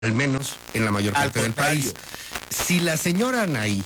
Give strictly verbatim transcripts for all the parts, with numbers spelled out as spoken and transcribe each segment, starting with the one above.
al menos en la mayor parte del país. Si la señora Anaí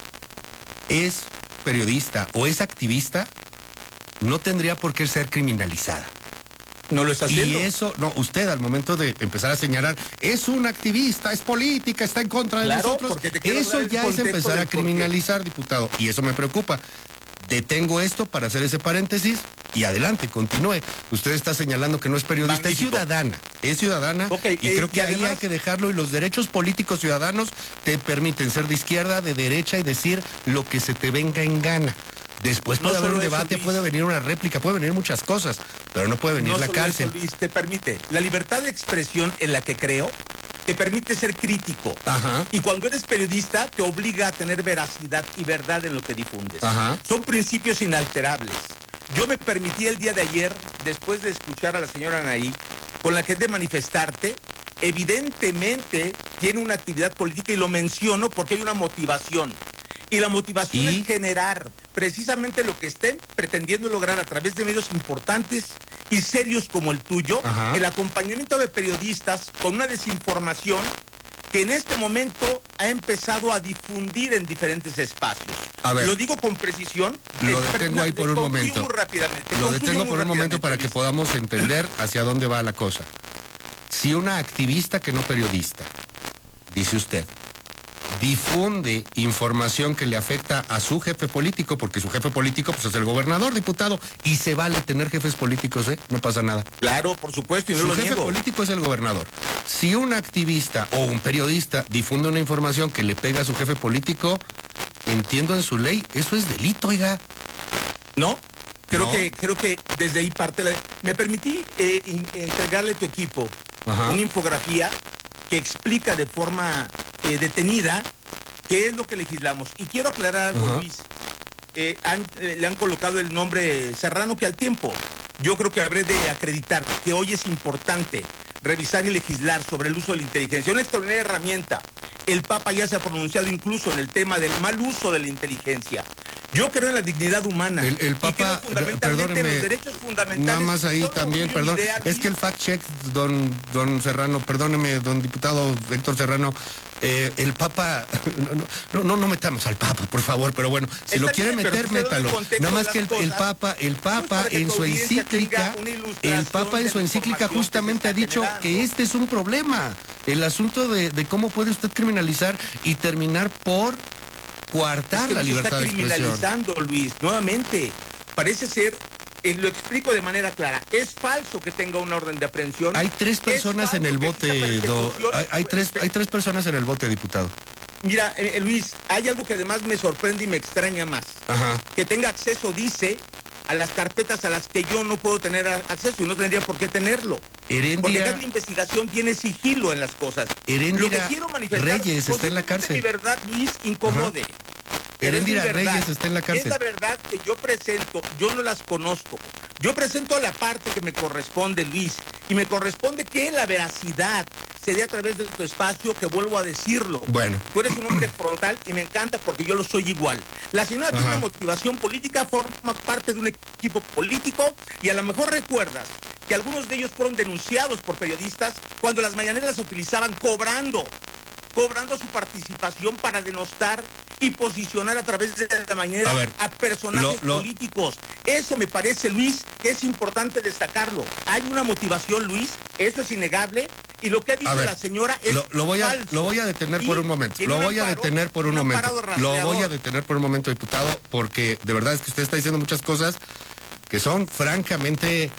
es periodista o es activista, no tendría por qué ser criminalizada. No lo está haciendo. Y eso, no, usted al momento de empezar a señalar, es un activista, es política, está en contra de claro, nosotros, eso ya es empezar a criminalizar, diputado, y eso me preocupa. Detengo esto para hacer ese paréntesis y adelante, continúe. Usted está señalando que no es periodista, Magnífico. es ciudadana, es ciudadana, okay, y eh, creo que y ahí además... hay que dejarlo, y los derechos políticos ciudadanos te permiten ser de izquierda, de derecha y decir lo que se te venga en gana. Después puede no haber un debate, eso, puede venir una réplica, puede venir muchas cosas, pero no puede venir no la cárcel. Eso, Luis, te permite la libertad de expresión en la que creo, te permite ser crítico. Ajá. Y cuando eres periodista, te obliga a tener veracidad y verdad en lo que difundes. Ajá. Son principios inalterables. Yo me permití el día de ayer, después de escuchar a la señora Anaí, con la que es de manifestarte, evidentemente tiene una actividad política y lo menciono porque hay una motivación. Y la motivación ¿Y? es generar precisamente lo que estén pretendiendo lograr a través de medios importantes y serios como el tuyo, Ajá. el acompañamiento de periodistas con una desinformación que en este momento ha empezado a difundir en diferentes espacios. A ver, lo digo con precisión. Lo detengo ahí por un momento. Muy rápidamente, lo detengo por un momento para que podamos entender hacia dónde va la cosa. Si una activista que no periodista, dice usted, difunde información que le afecta a su jefe político, porque su jefe político pues es el gobernador, diputado, y se vale tener jefes políticos, ¿eh? No pasa nada. Claro, por supuesto, y no su lo jefe niego. político es el gobernador. Si un activista o un periodista difunde una información que le pega a su jefe político, entiendo en su ley, eso es delito, oiga. ¿No? Creo ¿No? que creo que desde ahí parte la... Me permití eh, in, entregarle a tu equipo Ajá. una infografía que explica de forma eh, detenida qué es lo que legislamos. Y quiero aclarar algo, uh-huh. Luis. Eh, han, eh, le han colocado el nombre Serrano, que al tiempo yo creo que habré de acreditar que hoy es importante revisar y legislar sobre el uso de la inteligencia. Una extraordinaria herramienta. El Papa ya se ha pronunciado incluso en el tema del mal uso de la inteligencia. Yo creo en la dignidad humana. El, el Papa, perdóneme, los derechos fundamentales. Nada más ahí también, perdón. Es que el fact check, don, don Serrano, perdóneme, don diputado Héctor Serrano, eh, el Papa, no, no, no metamos al Papa, por favor, pero bueno, si Está lo quiere bien, meter, métalo. Nada más que el, el Papa, el Papa en su encíclica, el Papa en su encíclica justamente ha dicho que este es un problema. El asunto de, de cómo puede usted criminalizar y terminar por coartar es que la libertad de expresión. Está criminalizando, Luis, nuevamente. Parece ser, eh, lo explico de manera clara, es falso que tenga una orden de aprehensión. Hay tres personas en el bote, do, hay, hay, tres, hay tres personas en el bote, diputado. Mira, eh, Luis, hay algo que además me sorprende y me extraña más. Ajá. Que tenga acceso, dice, a las carpetas a las que yo no puedo tener acceso y no tendría por qué tenerlo. Heréndira, porque cada investigación tiene sigilo en las cosas. Heréndira, lo que quiero manifestar Reyes está en la cárcel. Mi verdad, Luis, incomode. Heréndira Reyes está en la cárcel. Es la verdad que yo presento, yo no las conozco. Yo presento la parte que me corresponde, Luis, y me corresponde que la veracidad se dé a través de tu espacio, que vuelvo a decirlo. Bueno. Tú eres un hombre frontal y me encanta porque yo lo soy igual. La señora Ajá. tiene una motivación política, forma parte de un equipo político y a lo mejor recuerdas que algunos de ellos fueron denunciados por periodistas cuando las mañaneras las utilizaban cobrando, cobrando su participación para denostar y posicionar a través de la mañanera a, ver, a personajes lo, lo... políticos. Eso me parece, Luis, que es importante destacarlo. Hay una motivación, Luis, eso es innegable, y lo que ha dicho ver, la señora es lo, lo voy a, falso. Lo voy a detener por un momento, lo voy a detener por un momento, lo voy a detener por un momento, diputado, porque de verdad es que usted está diciendo muchas cosas que son francamente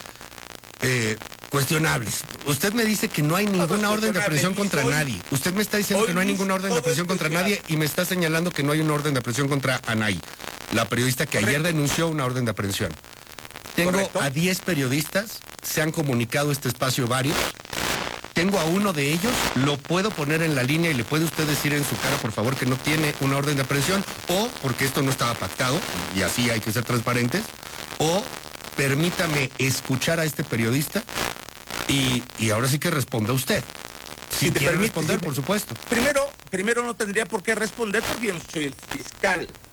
eh, cuestionables. Usted me dice que no hay ninguna orden de aprehensión contra nadie. Usted me está diciendo que no hay ninguna orden de aprehensión contra nadie y me está señalando que no hay una orden de aprehensión contra Anaí, la periodista que ayer denunció una orden de aprehensión. Tengo Correcto. a diez periodistas, se han comunicado este espacio varios. Tengo a uno de ellos, lo puedo poner en la línea y le puede usted decir en su cara, por favor, que no tiene una orden de aprehensión, o porque esto no estaba pactado, y así hay que ser transparentes, o permítame escuchar a este periodista y, y ahora sí que responda usted. Si, si te quiere responder, si por supuesto. Primero, primero no tendría por qué responder porque yo no soy el fiscal.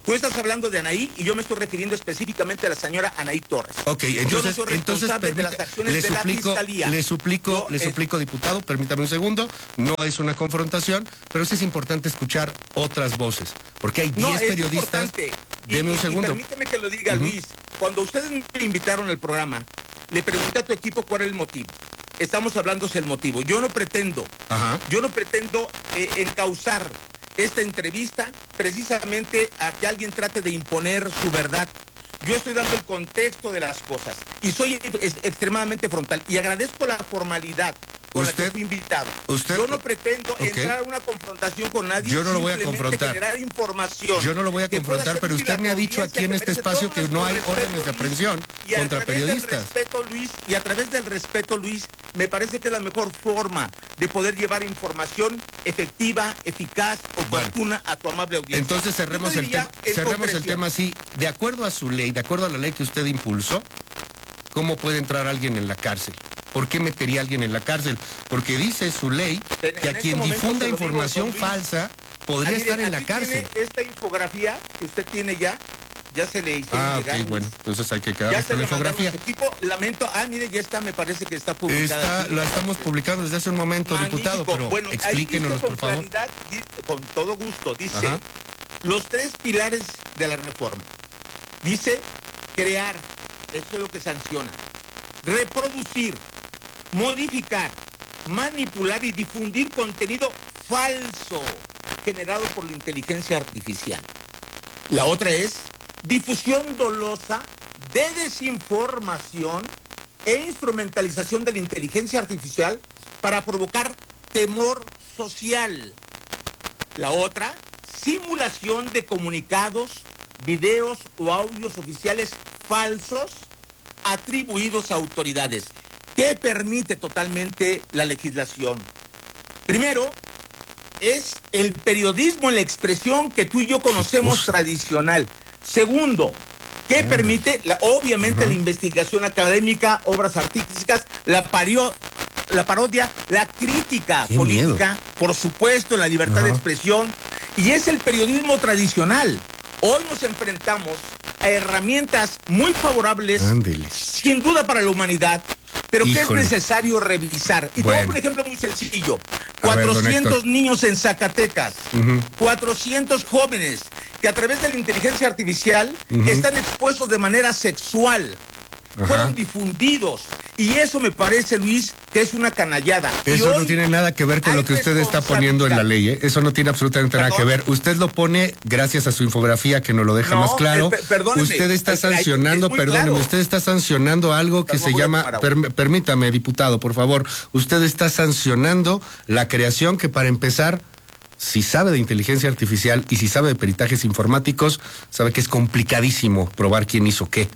Tú estás hablando de Anaí y yo me estoy refiriendo específicamente a la señora Anaí Torres. Ok, entonces, no entonces de las acciones le, de suplico, la fiscalía. le suplico, no, le suplico, diputado, permítame un segundo, no es una confrontación, pero sí es importante escuchar otras voces, porque hay diez no, periodistas. Deme un segundo. Y permíteme que lo diga, uh-huh. Luis, cuando ustedes me invitaron al programa, le pregunté a tu equipo cuál era el motivo. Estamos hablando del motivo. Yo no pretendo, Ajá. yo no pretendo eh, encauzar esta entrevista precisamente a que alguien trate de imponer su verdad. Yo estoy dando el contexto de las cosas y soy ex extremadamente frontal y agradezco la formalidad con usted, la que fui invitado. Usted, yo no pretendo okay. entrar a una confrontación con nadie. Yo no lo voy a confrontar. Generar información. Yo no lo voy a confrontar, pero usted me ha dicho aquí en este espacio que no hay órdenes de aprehensión contra periodistas. Respeto, Luis, y a través del respeto, Luis, me parece que es la mejor forma de poder llevar información efectiva, eficaz, oportuna bueno. a tu amable audiencia. Entonces cerremos, el, te cerremos el tema así. De acuerdo a su ley, de acuerdo a la ley que usted impulsó, ¿cómo puede entrar alguien en la cárcel? ¿Por qué metería a alguien en la cárcel? Porque dice su ley que en a este quien difunda información digo, falsa podría estar en la cárcel. Esta infografía que usted tiene ya, ya se le hizo. Ah, ok, bueno, entonces hay que quedar con la infografía. Equipo, lamento, ah, mire, ya está, me parece que está publicada. Está, la estamos publicando desde hace un momento, Magnífico. diputado, pero bueno, explíquenos, por favor. Con todo gusto, dice, Ajá. los tres pilares de la reforma. Dice, crear, esto es lo que sanciona, reproducir, modificar, manipular y difundir contenido falso generado por la inteligencia artificial. La otra es difusión dolosa de desinformación e instrumentalización de la inteligencia artificial para provocar temor social. La otra, simulación de comunicados, videos o audios oficiales falsos atribuidos a autoridades. ¿Qué permite totalmente la legislación? Primero, es el periodismo en la expresión que tú y yo conocemos Uf. tradicional. Segundo, ¿qué uh. permite? La, obviamente uh-huh. la investigación académica, obras artísticas, la, pario, la parodia, la crítica Qué política, miedo. por supuesto, la libertad uh-huh. de expresión, y es el periodismo tradicional. Hoy nos enfrentamos a herramientas muy favorables, Ándale. sin duda para la humanidad, pero Híjole. que es necesario revisar. Y bueno. tengo un ejemplo muy sencillo. cuatrocientos ver, niños en Zacatecas, uh-huh. cuatrocientos jóvenes que a través de la inteligencia artificial uh-huh. están expuestos de manera sexual. Ajá. Fueron difundidos. Y eso me parece, Luis, que es una canallada. Eso no tiene nada que ver con lo que usted está poniendo en la ley, ¿eh? Eso no tiene absolutamente Perdón. nada que ver. Usted lo pone gracias a su infografía que nos lo deja no, más claro. Eh, perdóneme, usted está sancionando, perdóneme, claro. usted está sancionando algo que Perdón, se llama, per, permítame, diputado, por favor, usted está sancionando la creación que, para empezar, si sabe de inteligencia artificial y si sabe de peritajes informáticos, sabe que es complicadísimo probar quién hizo qué.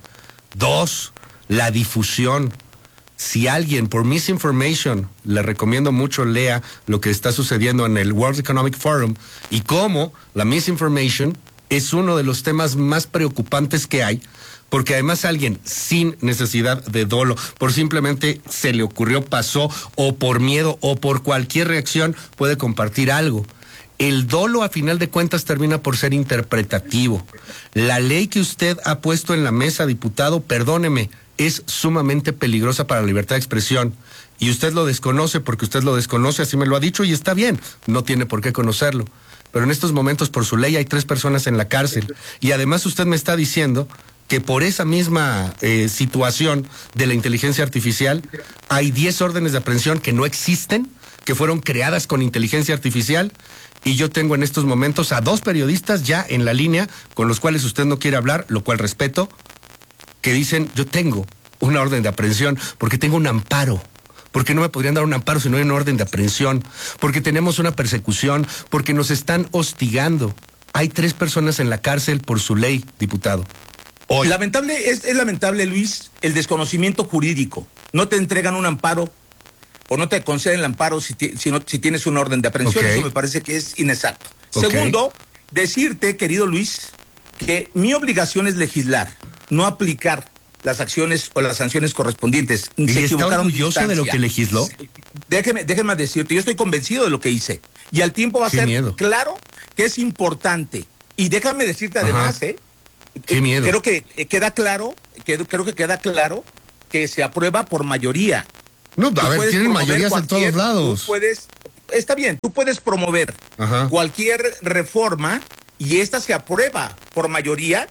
Dos, la difusión. Si alguien, por misinformation, le recomiendo mucho lea lo que está sucediendo en el World Economic Forum y cómo la misinformation es uno de los temas más preocupantes que hay, porque además alguien sin necesidad de dolo, por simplemente se le ocurrió, pasó, o por miedo, o por cualquier reacción, puede compartir algo. El dolo, a final de cuentas, termina por ser interpretativo. La ley que usted ha puesto en la mesa, diputado, perdóneme, es sumamente peligrosa para la libertad de expresión. Y usted lo desconoce porque usted lo desconoce, así me lo ha dicho, y está bien, no tiene por qué conocerlo. Pero en estos momentos, por su ley, hay tres personas en la cárcel. Y además usted me está diciendo que por esa misma eh, situación de la inteligencia artificial, hay diez órdenes de aprehensión que no existen, que fueron creadas con inteligencia artificial, y yo tengo en estos momentos a dos periodistas ya en la línea con los cuales usted no quiere hablar, lo cual respeto, que dicen, yo tengo una orden de aprehensión porque tengo un amparo. ¿Por qué no me podrían dar un amparo si no hay una orden de aprehensión? Porque tenemos una persecución, porque nos están hostigando. Hay tres personas en la cárcel por su ley, diputado. Hoy. Lamentable, es, es lamentable, Luis, el desconocimiento jurídico. No te entregan un amparo o no te conceden el amparo si, si, no, si tienes una orden de aprehensión. Okay. Eso me parece que es inexacto. Okay. Segundo, decirte, querido Luis, que mi obligación es legislar, no aplicar las acciones o las sanciones correspondientes. ¿Y se está orgulloso de lo que legisló? Déjeme, déjeme decirte, yo estoy convencido de lo que hice. Y al tiempo va a ser miedo. claro que es importante Y déjame decirte además, Ajá. ¿eh? Qué miedo. Creo que queda claro, creo, creo que queda claro que se aprueba por mayoría. No, a ver, tienen mayorías en todos lados. Tú puedes, está bien, tú puedes promover Ajá. cualquier reforma y esta se aprueba por mayoría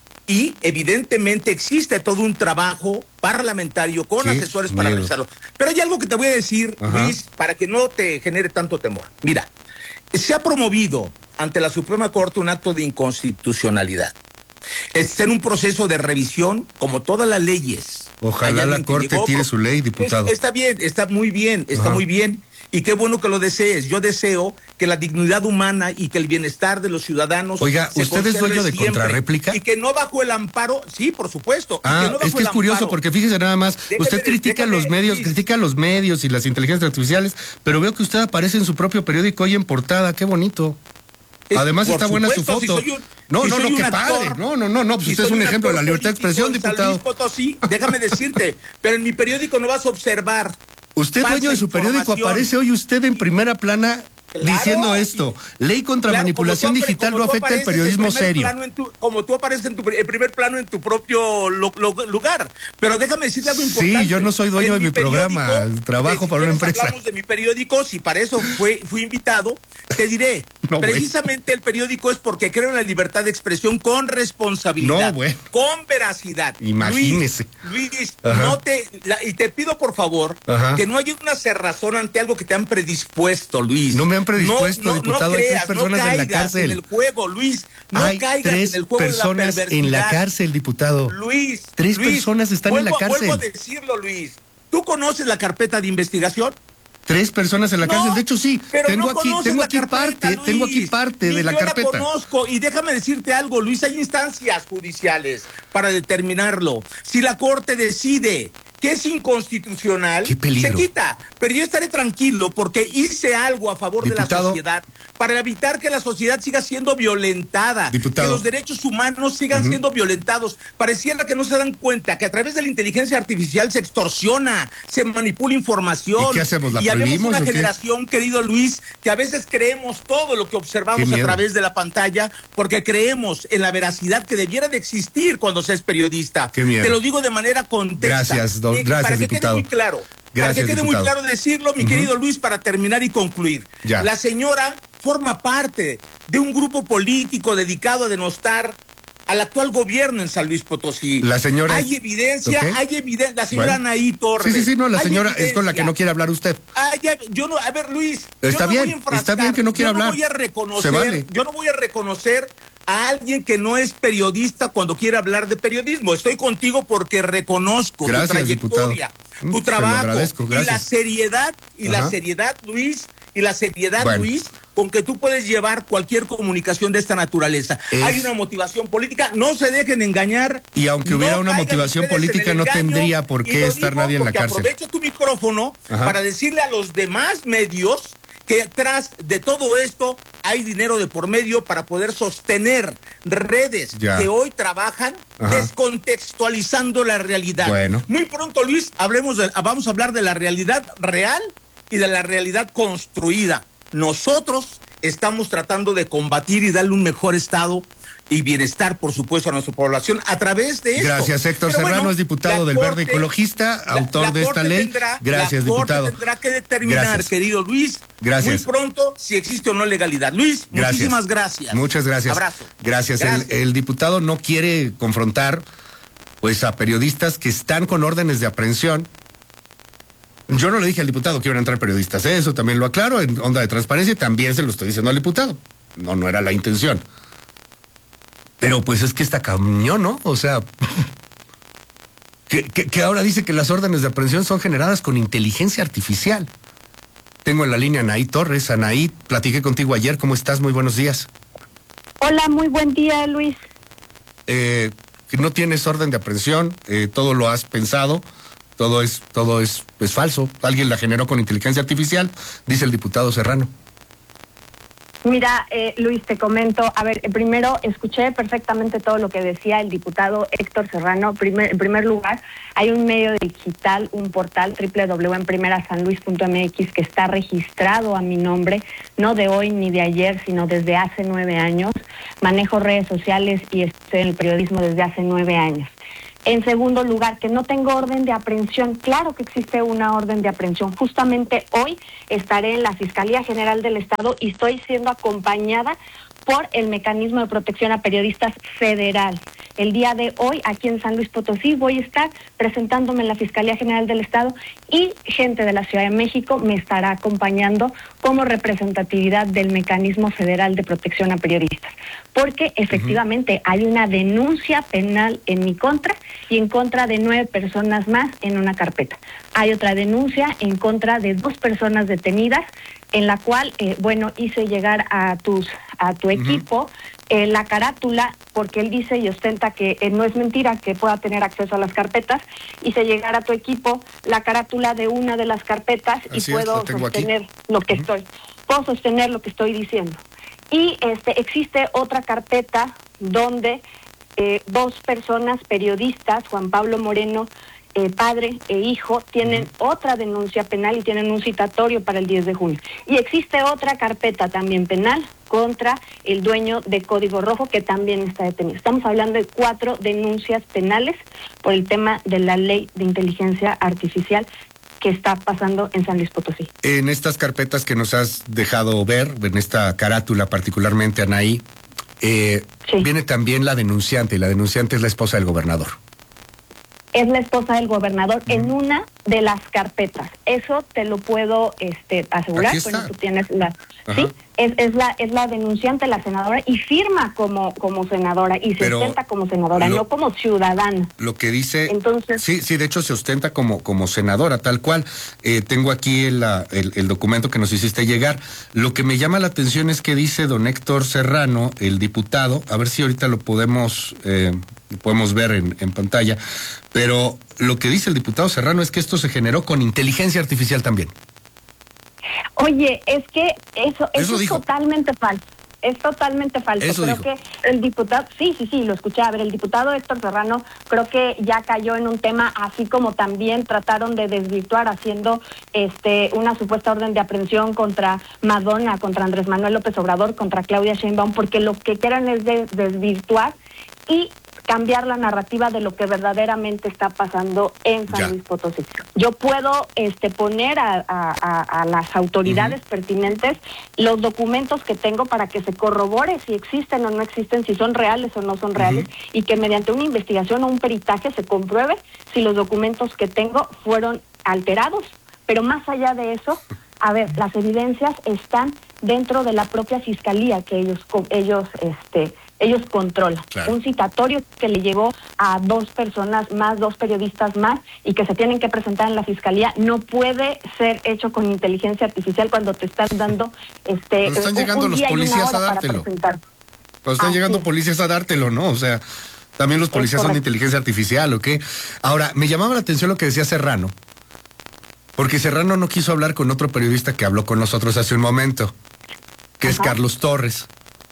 y evidentemente existe todo un trabajo parlamentario con Qué asesores miedo. Para realizarlo. Pero hay algo que te voy a decir, Ajá. Luis, para que no te genere tanto temor. Mira, se ha promovido ante la Suprema Corte un acto de inconstitucionalidad. Está en un proceso de revisión, como todas las leyes. Ojalá la Corte llegó, tire su ley, diputado. Es, está bien, está muy bien, está Ajá. muy bien. Y qué bueno que lo desees. Yo deseo que la dignidad humana y que el bienestar de los ciudadanos... Oiga, ¿usted es dueño de contrarréplica? Y que no bajo el amparo... Sí, por supuesto. Ah, y que no es que es curioso amparo, porque fíjese nada más, déjame, usted critica déjame, los medios, sí. critica los medios y las inteligencias artificiales, pero veo que usted aparece en su propio periódico hoy en portada. Qué bonito. Es, Además está buena supuesto, su foto. Si un, no, si no, no, qué actor, padre. No, no, no, no, pues si usted es un ejemplo de la libertad de expresión, diputado. Potosí, déjame decirte, pero en mi periódico no vas a observar. Usted, dueño de su periódico, aparece hoy usted en primera plana claro, diciendo esto. Ley contra claro, manipulación tú, digital no afecta el periodismo serio. Tu, como tú apareces en tu en primer plano en tu propio lo, lo, lugar. Pero déjame decirte algo importante. Sí, yo no soy dueño en de mi, mi programa, trabajo para una empresa. Hablamos de mi periódico, si para eso fue, fui invitado, te diré. No, precisamente bueno. El periódico es porque creo en la libertad de expresión con responsabilidad, no, bueno. con veracidad. Imagínese. Luis, Luis no te, la, y te pido por favor Ajá. que no haya una cerrazón ante algo que te han predispuesto, Luis. No me han predispuesto, no, no, diputado, no creas, hay tres personas no en la cárcel. En el juego, Luis, no hay caigas tres en el juego personas de la en la cárcel, diputado. Luis, tres Luis, personas están vuelvo, en la cárcel. Vuelvo a decirlo, Luis. ¿Tú conoces la carpeta de investigación? Tres personas en la no, cárcel, de hecho sí, tengo no aquí, tengo aquí carpeta, parte, Luis, tengo aquí parte de la yo carpeta. La conozco y déjame decirte algo, Luis, hay instancias judiciales para determinarlo. Si la Corte decide que es inconstitucional, se quita. Pero yo estaré tranquilo porque hice algo a favor Diputado, de la sociedad para evitar que la sociedad siga siendo violentada, Diputado. que los derechos humanos sigan uh-huh. siendo violentados. Pareciera que no se dan cuenta que a través de la inteligencia artificial se extorsiona, se manipula información. ¿Y qué hacemos? ¿La y prohibimos? Una generación, querido Luis, que a veces creemos todo lo que observamos a través de la pantalla porque creemos en la veracidad que debiera de existir cuando se es periodista. Qué miedo. Te lo digo de manera contexta. Gracias, don, gracias, para que diputado. quede muy claro. Gracias, para que quede diputado. muy claro decirlo, mi uh-huh. querido Luis, para terminar y concluir. Ya. La señora forma parte de un grupo político dedicado a denostar al actual gobierno en San Luis Potosí. La señora... Hay evidencia, okay. hay evidencia. La señora bueno. Anaí Torres. Sí, sí, sí, no, la señora es con la que no quiere hablar usted. Ay, yo no, a ver, Luis. Está yo no bien, voy a está bien que no quiera yo hablar. No voy a reconocer, Se vale. Yo no voy a reconocer a alguien que no es periodista cuando quiere hablar de periodismo. Estoy contigo porque reconozco Gracias, tu trayectoria, diputado. tu trabajo y la seriedad, y Ajá. la seriedad, Luis, y la seriedad, bueno. Luis, con que tú puedes llevar cualquier comunicación de esta naturaleza. Es... Hay una motivación política, no se dejen engañar. Y aunque no hubiera una motivación política, no tendría por qué estar nadie en la cárcel. Aprovecho tu micrófono Ajá. para decirle a los demás medios que tras de todo esto hay dinero de por medio para poder sostener redes ya. que hoy trabajan Ajá. descontextualizando la realidad. Bueno. Muy pronto, Luis, hablemos de, vamos a hablar de la realidad real y de la realidad construida. Nosotros estamos tratando de combatir y darle un mejor estado y bienestar, por supuesto, a nuestra población a través de esto. Gracias, Héctor Pero Serrano, bueno, es diputado del Corte, Verde Ecologista, la, autor la de esta ley. Tendrá, Gracias, la diputado. Corte tendrá que determinar, gracias. querido Luis, gracias. muy pronto si existe o no legalidad. Luis, gracias. muchísimas gracias. Muchas gracias. Abrazo. Gracias. gracias. El, el diputado no quiere confrontar pues a periodistas que están con órdenes de aprehensión. Yo no le dije al diputado que iban a entrar periodistas, ¿eh? Eso también lo aclaro en onda de transparencia y también se lo estoy diciendo al diputado. No, no era la intención. Pero pues es que está cañón, ¿no? O sea, que, que, que ahora dice que las órdenes de aprehensión son generadas con inteligencia artificial. Tengo en la línea a Anaí Torres. Anaí, platiqué contigo ayer, ¿cómo estás? Muy buenos días. Hola, muy buen día, Luis. Eh, que no tienes orden de aprehensión, eh, todo lo has pensado, todo es, todo es, es falso. Alguien la generó con inteligencia artificial, dice el diputado Serrano. Mira, eh, Luis, te comento, a ver, primero escuché perfectamente todo lo que decía el diputado Héctor Serrano. Primer, en primer lugar, hay un medio digital, un portal doble u doble u doble u en primera san luis punto m x que está registrado a mi nombre, no de hoy ni de ayer, sino desde hace nueve años. Manejo redes sociales y estoy en el periodismo desde hace nueve años. En segundo lugar, que no tengo orden de aprehensión. Claro que existe una orden de aprehensión. Justamente hoy estaré en la Fiscalía General del Estado y estoy siendo acompañada por el Mecanismo de Protección a Periodistas Federal. El día de hoy, aquí en San Luis Potosí, voy a estar presentándome en la Fiscalía General del Estado y gente de la Ciudad de México me estará acompañando como representatividad del Mecanismo Federal de Protección a Periodistas. Porque efectivamente uh-huh. hay una denuncia penal en mi contra y en contra de nueve personas más en una carpeta. Hay otra denuncia en contra de dos personas detenidas, en la cual, eh, bueno, hice llegar a tus a tu equipo uh-huh. eh, la carátula, porque él dice y ostenta que eh, no es mentira que pueda tener acceso a las carpetas. Hice llegar a tu equipo la carátula de una de las carpetas. Así y puedo es, sostener aquí. lo que uh-huh. estoy, puedo sostener lo que estoy diciendo. Y este existe otra carpeta donde eh, dos personas periodistas, Juan Pablo Moreno, Eh, padre e hijo, tienen uh-huh. otra denuncia penal y tienen un citatorio para el diez de junio. Y existe otra carpeta también penal contra el dueño de Código Rojo, que también está detenido. Estamos hablando de cuatro denuncias penales por el tema de la ley de inteligencia artificial que está pasando en San Luis Potosí. En estas carpetas que nos has dejado ver, en esta carátula particularmente, Anaí, eh, sí. viene también la denunciante, y la denunciante es la esposa del gobernador. Es la esposa del gobernador uh-huh. en una de las carpetas. Eso te lo puedo este, asegurar. Bueno, tú tienes la, sí, es, es la es la denunciante, la senadora, y firma como como senadora y se Pero ostenta como senadora, lo, no como ciudadana. Lo que dice, entonces, sí, sí, de hecho se ostenta como como senadora, tal cual. Eh, tengo aquí el, el, el documento que nos hiciste llegar. Lo que me llama la atención es que dice don Héctor Serrano, el diputado, a ver si ahorita lo podemos eh, podemos ver en, en pantalla, pero lo que dice el diputado Serrano es que esto se generó con inteligencia artificial también. Oye, es que eso, eso, eso es totalmente falso. Es totalmente falso. Eso creo dijo. que el diputado, sí, sí, sí, lo escuché. A ver, el diputado Héctor Serrano creo que ya cayó en un tema, así como también trataron de desvirtuar haciendo este una supuesta orden de aprehensión contra Madonna, contra Andrés Manuel López Obrador, contra Claudia Sheinbaum, porque lo que quieren es de, desvirtuar y cambiar la narrativa de lo que verdaderamente está pasando en San ya. Luis Potosí. Yo puedo este poner a, a, a las autoridades uh-huh. pertinentes los documentos que tengo para que se corrobore si existen o no existen, si son reales o no son reales, uh-huh. y que mediante una investigación o un peritaje se compruebe si los documentos que tengo fueron alterados. Pero más allá de eso, a ver, las evidencias están dentro de la propia fiscalía que ellos ellos este ellos controlan. Claro. Un citatorio que le llegó a dos personas más, dos periodistas más, y que se tienen que presentar en la fiscalía, no puede ser hecho con inteligencia artificial cuando te están dando este cuando están llegando los policías a dártelo. Cuando están Así llegando es. policías a dártelo, ¿no? O sea, también los policías son de inteligencia artificial, ¿o qué? Ahora, me llamaba la atención lo que decía Serrano, porque Serrano no quiso hablar con otro periodista que habló con nosotros hace un momento, que Ajá. es Carlos Torres.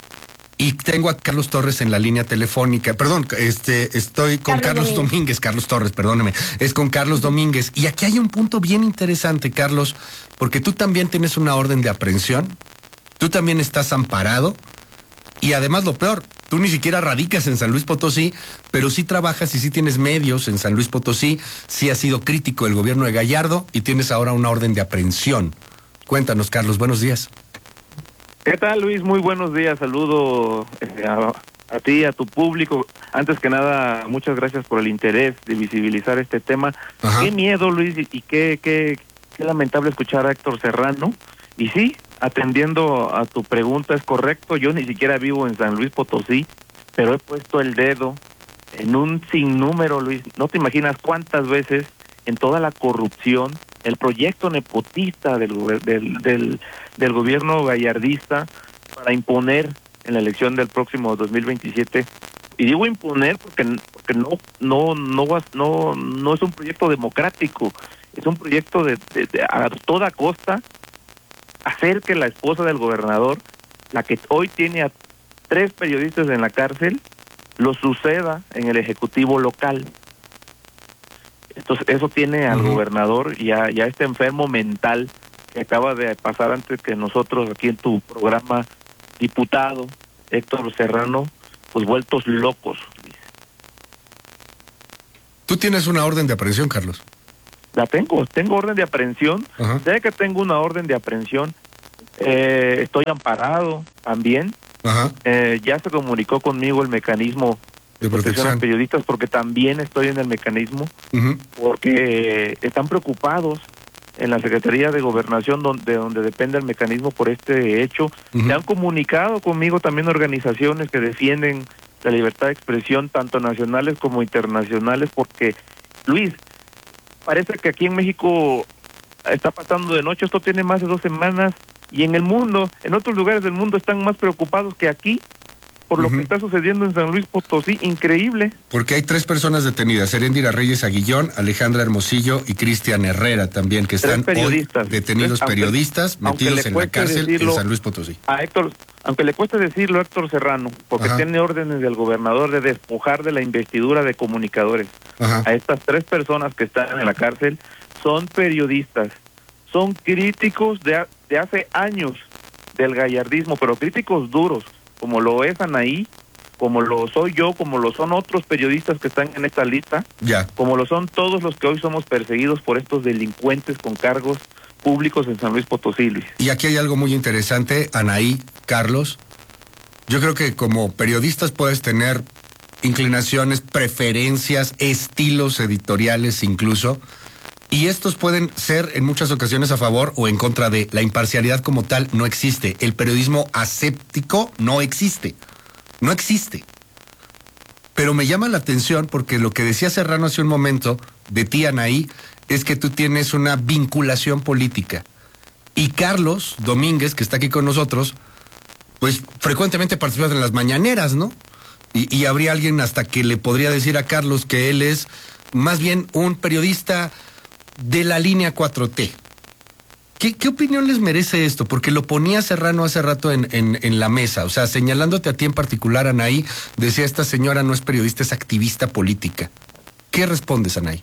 Y tengo a Carlos Torres en la línea telefónica. Perdón, este, estoy con Carlos, Carlos Domínguez. Carlos Torres, perdóneme. Es con Carlos Domínguez. Y aquí hay un punto bien interesante, Carlos, porque tú también tienes una orden de aprehensión. Tú también estás amparado. Y además, lo peor, tú ni siquiera radicas en San Luis Potosí, pero sí trabajas y sí tienes medios en San Luis Potosí. Sí has sido crítico del gobierno de Gallardo y tienes ahora una orden de aprehensión. Cuéntanos, Carlos, buenos días. ¿Qué tal, Luis? Muy buenos días. Saludo eh, a, a ti, a tu público. Antes que nada, muchas gracias por el interés de visibilizar este tema. Ajá. Qué miedo, Luis, y qué, qué, qué lamentable escuchar a Héctor Serrano. Y sí, atendiendo a tu pregunta, es correcto. Yo ni siquiera vivo en San Luis Potosí, pero he puesto el dedo en un sinnúmero, Luis. No te imaginas cuántas veces en toda la corrupción, el proyecto nepotista del, del, del, del gobierno gallardista para imponer en la elección del próximo dos mil veintisiete, y digo imponer porque, porque no, no, no, no, no es un proyecto democrático, es un proyecto de, de, de a toda costa hacer que la esposa del gobernador la que hoy tiene a tres periodistas en la cárcel, lo suceda en el Ejecutivo local. Entonces, eso tiene al uh-huh. gobernador y a, y a este enfermo mental que acaba de pasar antes que nosotros aquí en tu programa, diputado Héctor Serrano, pues vueltos locos. ¿Tú tienes una orden de aprehensión, Carlos? La tengo, tengo orden de aprehensión. Uh-huh. Ya que tengo una orden de aprehensión, eh, estoy amparado también. Uh-huh. Eh, ya se comunicó conmigo el mecanismo de protección a periodistas, porque también estoy en el mecanismo, uh-huh. porque están preocupados en la Secretaría de Gobernación, donde, de donde depende el mecanismo por este hecho. Uh-huh. Se han comunicado conmigo también organizaciones que defienden la libertad de expresión, tanto nacionales como internacionales, porque, Luis, parece que aquí en México está pasando de noche, esto tiene más de dos semanas, y en el mundo, en otros lugares del mundo están más preocupados que aquí por lo uh-huh. que está sucediendo en San Luis Potosí. Increíble. Porque hay tres personas detenidas: Heréndira Reyes Aguillón, Alejandra Hermosillo y Cristian Herrera también, que están hoy detenidos, tres, periodistas aunque, metidos aunque en la cárcel en San Luis Potosí. A Héctor, aunque le cueste decirlo a Héctor Serrano, porque Ajá. tiene órdenes del gobernador de despojar de la investidura de comunicadores. Ajá. A estas tres personas que están en la cárcel son periodistas, son críticos de, de hace años del gallardismo, pero críticos duros, como lo es Anaí, como lo soy yo, como lo son otros periodistas que están en esta lista, ya. como lo son todos los que hoy somos perseguidos por estos delincuentes con cargos públicos en San Luis Potosí, Luis. Y aquí hay algo muy interesante, Anaí, Carlos. Yo creo que como periodistas puedes tener inclinaciones, preferencias, estilos editoriales incluso, y estos pueden ser en muchas ocasiones a favor o en contra de. La imparcialidad como tal no existe. El periodismo aséptico no existe. No existe. Pero me llama la atención porque lo que decía Serrano hace un momento de ti, Anaí, es que tú tienes una vinculación política. Y Carlos Domínguez, que está aquí con nosotros, pues frecuentemente participa en las mañaneras, ¿no? Y, y habría alguien hasta que le podría decir a Carlos que él es más bien un periodista de la línea cuatro T. ¿Qué, qué opinión les merece esto? Porque lo ponía Serrano hace rato en, en, en la mesa, o sea, señalándote a ti en particular, Anaí, decía: esta señora no es periodista, es activista política. ¿Qué respondes, Anaí?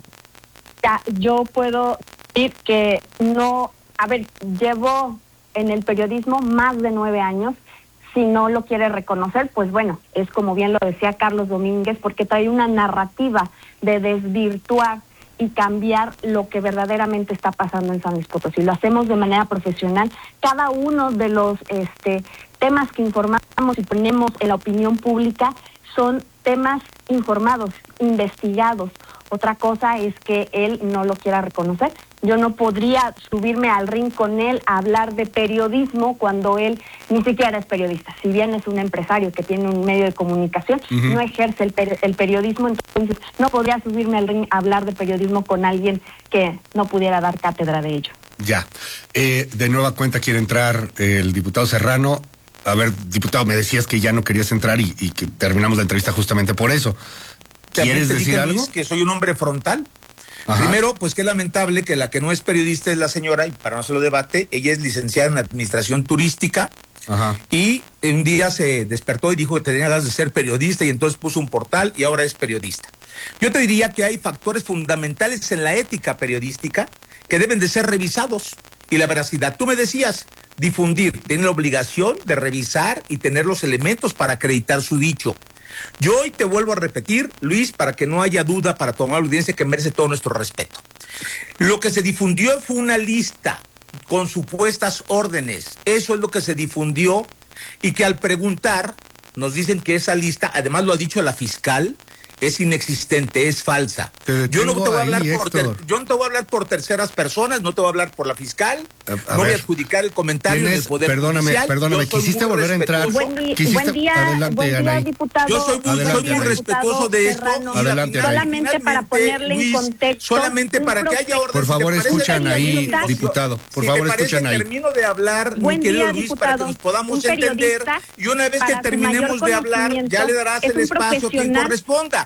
Ya, yo puedo decir que no, a ver, llevo en el periodismo más de nueve años. Si no lo quiere reconocer, pues bueno, es como bien lo decía Carlos Domínguez, porque trae una narrativa de desvirtuar y cambiar lo que verdaderamente está pasando en San Luis Potosí. Lo hacemos de manera profesional. Cada uno de los este, temas que informamos y ponemos en la opinión pública son temas informados, investigados. Otra cosa es que él no lo quiera reconocer. Yo no podría subirme al ring con él a hablar de periodismo cuando él ni siquiera es periodista. Si bien es un empresario que tiene un medio de comunicación, uh-huh. no ejerce el, per- el periodismo, entonces no podría subirme al ring a hablar de periodismo con alguien que no pudiera dar cátedra de ello. Ya. Eh, de nueva cuenta quiere entrar eh, el diputado Serrano. A ver, diputado, me decías que ya no querías entrar y, y que terminamos la entrevista justamente por eso. ¿Quieres decir algo? Luis, que soy un hombre frontal. Ajá. Primero, pues qué lamentable que la que no es periodista es la señora, y para no hacerlo debate, ella es licenciada en administración turística. Ajá. Y un día se despertó y dijo que tenía ganas de ser periodista, y entonces puso un portal y ahora es periodista. Yo te diría que hay factores fundamentales en la ética periodística que deben de ser revisados, y la veracidad. Tú me decías, difundir, tiene la obligación de revisar y tener los elementos para acreditar su dicho. Yo hoy te vuelvo a repetir, Luis, para que no haya duda, para tomar la audiencia que merece todo nuestro respeto. Lo que se difundió fue una lista con supuestas órdenes. Eso es lo que se difundió, y que al preguntar nos dicen que esa lista, además lo ha dicho la fiscal, es inexistente, es falsa. Yo no te voy a hablar ahí, por ter, yo no te voy a hablar por terceras personas, no te voy a hablar por la fiscal, a, a no ver, voy a adjudicar el comentario del Poder Perdóname, Judicial. perdóname, quisiste volver a entrar. Buen, di, buen día, adelante, buen día, diputado. Yo soy muy, adelante, soy muy respetuoso de esto. Adelante, solamente para ponerle Luis, en contexto. Solamente para que haya orden. Por favor, escuchan ahí, diputado. Por si favor, escuchan ahí. Termino de hablar, buen mi querido día, Luis, diputado, para que nos podamos entender. Y una vez que terminemos de hablar, ya le darás el espacio que corresponda.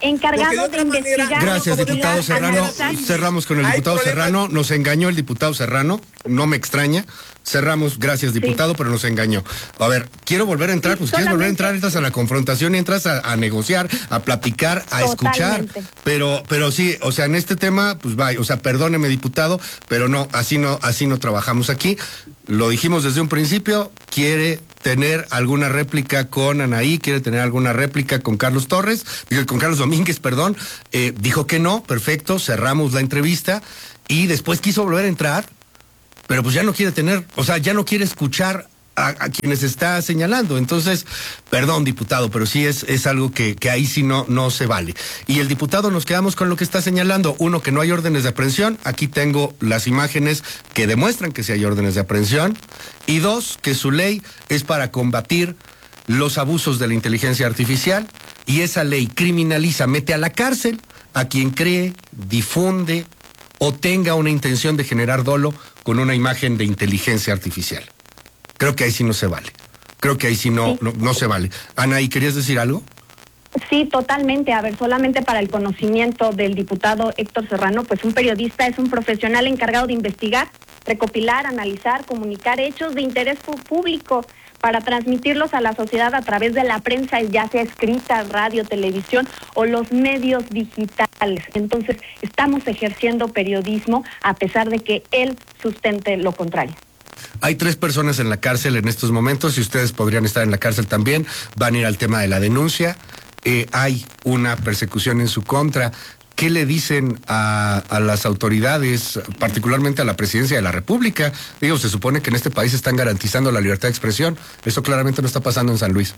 encargado de, de investigar. Gracias, diputado Serrano. Cerramos con el diputado Serrano. Nos engañó el diputado Serrano, no me extraña. Cerramos, gracias diputado, sí. Pero nos engañó. A ver, quiero volver a entrar, sí, pues quieres volver a entrar, entras a la confrontación y entras a, a negociar, a platicar, a Totalmente. escuchar. Pero, pero sí, o sea, en este tema, pues vaya, o sea, perdóneme diputado, pero no, así no, así no trabajamos aquí. Lo dijimos desde un principio, quiere tener alguna réplica con Anaí, quiere tener alguna réplica con Carlos Torres, con Carlos Domínguez, perdón, eh, dijo que no, perfecto, cerramos la entrevista y después quiso volver a entrar, pero pues ya no quiere tener, o sea, ya no quiere escuchar a, a quienes está señalando. Entonces, perdón, diputado, pero sí es, es algo que, que ahí sí no, no se vale. Y el diputado, nos quedamos con lo que está señalando. Uno, que no hay órdenes de aprehensión. Aquí tengo las imágenes que demuestran que sí hay órdenes de aprehensión. Y dos, que su ley es para combatir los abusos de la inteligencia artificial. Y esa ley criminaliza, mete a la cárcel a quien cree, difunde o tenga una intención de generar dolo con una imagen de inteligencia artificial. Creo que ahí sí no se vale. Creo que ahí sí no, sí. no, no se vale. Anaí, ¿querías decir algo? Sí, totalmente. A ver, solamente para el conocimiento del diputado Héctor Serrano, pues un periodista es un profesional encargado de investigar, recopilar, analizar, comunicar hechos de interés público para transmitirlos a la sociedad a través de la prensa, ya sea escrita, radio, televisión o los medios digitales. Entonces, estamos ejerciendo periodismo a pesar de que él sustente lo contrario. Hay tres personas en la cárcel en estos momentos y ustedes podrían estar en la cárcel también. Van a ir al tema de la denuncia. Eh, hay una persecución en su contra. ¿Qué le dicen a, a las autoridades, particularmente a la presidencia de la República? Digo, se supone que en este país están garantizando la libertad de expresión. Eso claramente no está pasando en San Luis.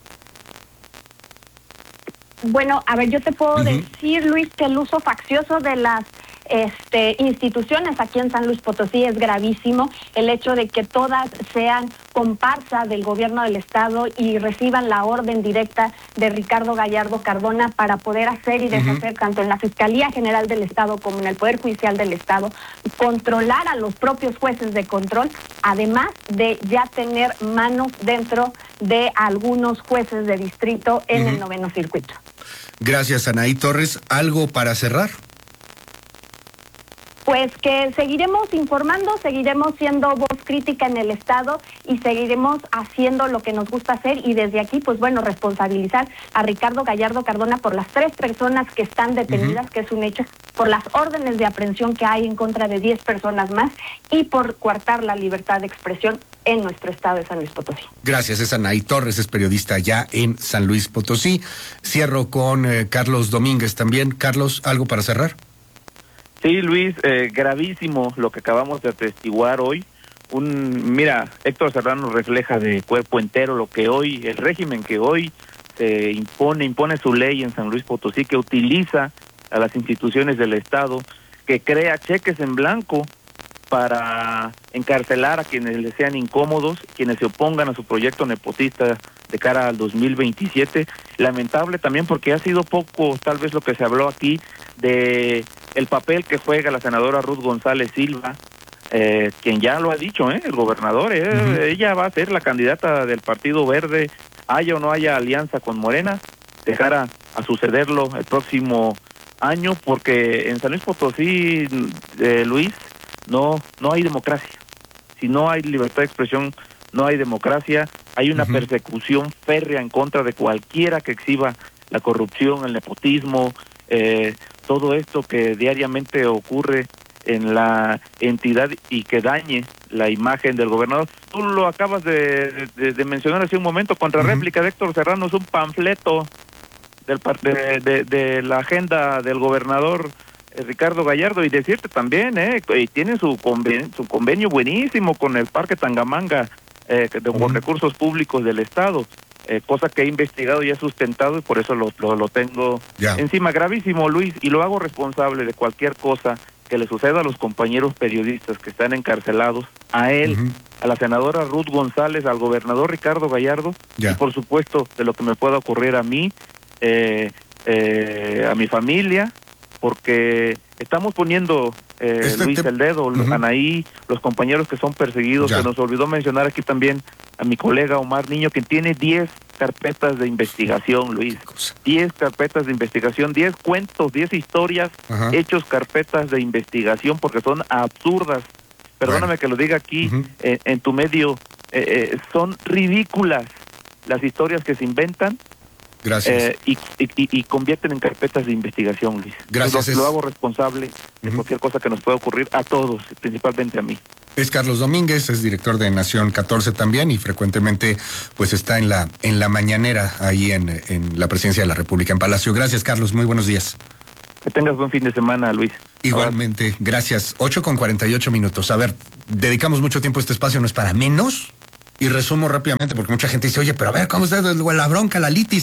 Bueno, a ver, yo te puedo uh-huh. decir, Luis, que el uso faccioso de las Este, instituciones aquí en San Luis Potosí es gravísimo. El hecho de que todas sean comparsa del gobierno del estado y reciban la orden directa de Ricardo Gallardo Cardona para poder hacer y deshacer uh-huh. tanto en la Fiscalía General del Estado como en el Poder Judicial del Estado, controlar a los propios jueces de control, además de ya tener manos dentro de algunos jueces de distrito en uh-huh. el noveno circuito. Gracias, Anaí Torres. ¿Algo para cerrar? Pues que seguiremos informando, seguiremos siendo voz crítica en el Estado y seguiremos haciendo lo que nos gusta hacer y desde aquí, pues bueno, responsabilizar a Ricardo Gallardo Cardona por las tres personas que están detenidas, uh-huh. que es un hecho, por las órdenes de aprehensión que hay en contra de diez personas más y por coartar la libertad de expresión en nuestro estado de San Luis Potosí. Gracias, es Anaí Torres, es periodista allá en San Luis Potosí. Cierro con eh, Carlos Domínguez también. Carlos, ¿algo para cerrar? Sí, Luis, eh, gravísimo lo que acabamos de atestiguar hoy. Un, mira, Héctor Serrano refleja de cuerpo entero lo que hoy, el régimen que hoy se impone, impone su ley en San Luis Potosí, que utiliza a las instituciones del Estado, que crea cheques en blanco para encarcelar a quienes le sean incómodos, quienes se opongan a su proyecto nepotista de cara al dos mil veintisiete. Lamentable también porque ha sido poco, tal vez lo que se habló aquí, de el papel que juega la senadora Ruth González Silva, eh, quien ya lo ha dicho, ¿eh? el gobernador, eh, uh-huh. ella va a ser la candidata del Partido Verde, haya o no haya alianza con Morena, dejará a sucederlo el próximo año, porque en San Luis Potosí, eh, Luis, no no hay democracia. Si no hay libertad de expresión, no hay democracia. Hay una uh-huh. persecución férrea en contra de cualquiera que exhiba la corrupción, el nepotismo, eh, todo esto que diariamente ocurre en la entidad y que dañe la imagen del gobernador. Tú lo acabas de, de, de mencionar hace un momento, contra uh-huh. réplica de Héctor Serrano, es un panfleto del de, de, de la agenda del gobernador Ricardo Gallardo, y decirte también, eh, y tiene su convenio, su convenio buenísimo con el Parque Tangamanga, eh, de, uh-huh. con recursos públicos del Estado, eh, cosa que he investigado y he sustentado, y por eso lo, lo, lo tengo yeah. encima. Gravísimo, Luis, y lo hago responsable de cualquier cosa que le suceda a los compañeros periodistas que están encarcelados, a él, uh-huh. a la senadora Ruth González, al gobernador Ricardo Gallardo, yeah. y por supuesto de lo que me pueda ocurrir a mí, eh, eh, a mi familia, porque estamos poniendo, eh, este Luis, te... el dedo, uh-huh. Anaí, los compañeros que son perseguidos. Ya. Se nos olvidó mencionar aquí también a mi colega Omar Niño, que tiene diez carpetas de investigación, Luis. diez carpetas de investigación, diez cuentos, diez historias, Ajá. hechos carpetas de investigación porque son absurdas. Perdóname bueno. que lo diga aquí uh-huh. eh, en tu medio, eh, eh, son ridículas las historias que se inventan. Gracias. Eh, y, y, y convierten en carpetas de investigación, Luis. Gracias. Lo, es... lo hago responsable de uh-huh. cualquier cosa que nos pueda ocurrir a todos, principalmente a mí. Es Carlos Domínguez, es director de Nación catorce también y frecuentemente pues está en la en la mañanera ahí en, en la Presidencia de la República, en Palacio. Gracias, Carlos, muy buenos días. Que tengas buen fin de semana, Luis. Igualmente, Ahora. gracias. ocho con cuarenta y ocho minutos. A ver, dedicamos mucho tiempo a este espacio, no es para menos. Y resumo rápidamente porque mucha gente dice, oye, pero a ver, ¿cómo está la bronca, la litis?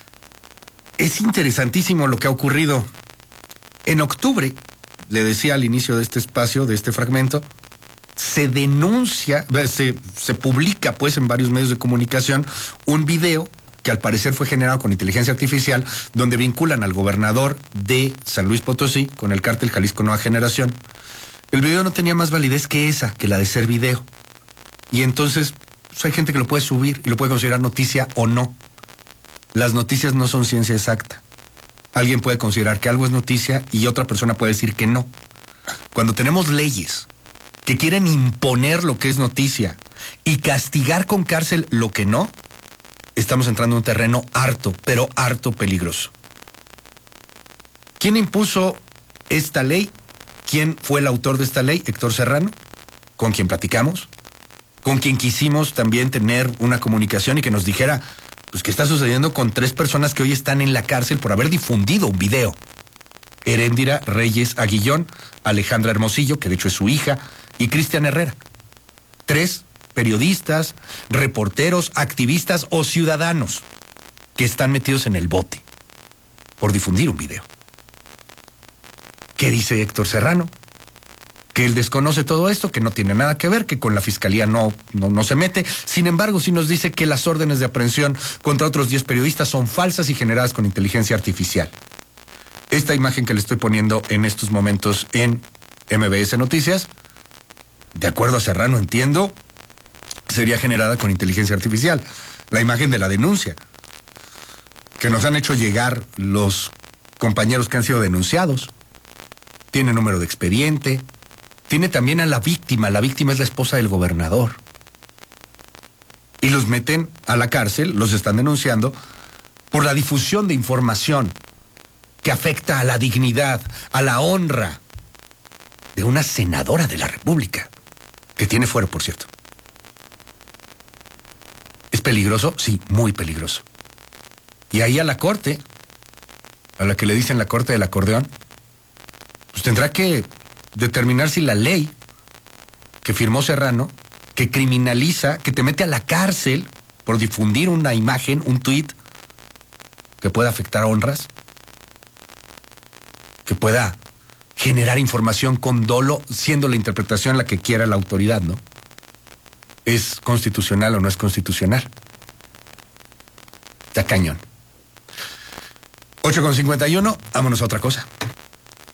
Es interesantísimo lo que ha ocurrido. En octubre, le decía al inicio de este espacio, de este fragmento, se denuncia, se, se publica pues en varios medios de comunicación un video que al parecer fue generado con inteligencia artificial, donde vinculan al gobernador de San Luis Potosí con el cártel Jalisco Nueva Generación. El video no tenía más validez que esa, que la de ser video. Y entonces, pues hay gente que lo puede subir y lo puede considerar noticia o no. Las noticias no son ciencia exacta. Alguien puede considerar que algo es noticia y otra persona puede decir que no. Cuando tenemos leyes que quieren imponer lo que es noticia y castigar con cárcel lo que no, estamos entrando en un terreno harto, pero harto peligroso. ¿Quién impuso esta ley? ¿Quién fue el autor de esta ley? Héctor Serrano, con quien platicamos, con quien quisimos también tener una comunicación y que nos dijera pues qué está sucediendo con tres personas que hoy están en la cárcel por haber difundido un video. Heréndira Reyes Aguillón, Alejandra Hermosillo, que de hecho es su hija, y Cristian Herrera. Tres periodistas, reporteros, activistas o ciudadanos que están metidos en el bote por difundir un video. ¿Qué dice Héctor Serrano? Que él desconoce todo esto, que no tiene nada que ver, que con la fiscalía no, no, no se mete. Sin embargo, sí nos dice que las órdenes de aprehensión contra otros diez periodistas son falsas y generadas con inteligencia artificial. Esta imagen que le estoy poniendo en estos momentos en M B S Noticias, de acuerdo a Serrano, entiendo, sería generada con inteligencia artificial. La imagen de la denuncia que nos han hecho llegar los compañeros que han sido denunciados. Tiene número de expediente. Tiene también a la víctima. La víctima es la esposa del gobernador. Y los meten a la cárcel, los están denunciando por la difusión de información que afecta a la dignidad, a la honra de una senadora de la República, que tiene fuero, por cierto. ¿Es peligroso? Sí, muy peligroso. Y ahí a la corte, a la que le dicen la corte del acordeón, pues tendrá que determinar si la ley que firmó Serrano, que criminaliza, que te mete a la cárcel por difundir una imagen, un tuit, que pueda afectar honras, que pueda generar información con dolo, siendo la interpretación la que quiera la autoridad, ¿no? ¿Es constitucional o no es constitucional? Está cañón. ocho con cincuenta y uno, vámonos a otra cosa.